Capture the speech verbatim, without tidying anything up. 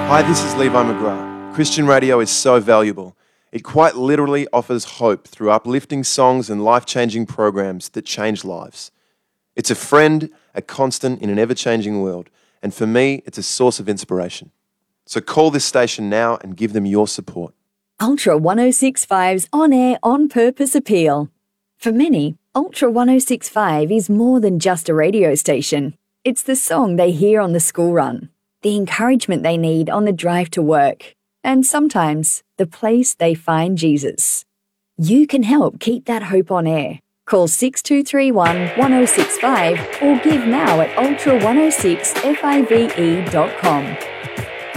Hi, this is Levi McGrath. Christian radio is so valuable. It quite literally offers hope through uplifting songs and life-changing programs that change lives. It's a friend, a constant in an ever-changing world, and for me, it's a source of inspiration. So call this station now and give them your support. Ultra one oh six point five's on-air, on-purpose appeal. For many, Ultra one oh six point five is more than just a radio station. It's the song they hear on the school run, the encouragement they need on the drive to work, and sometimes the place they find Jesus. You can help keep that hope on air. Call six two three one, one oh six five or give now at ultra one oh six five dot com.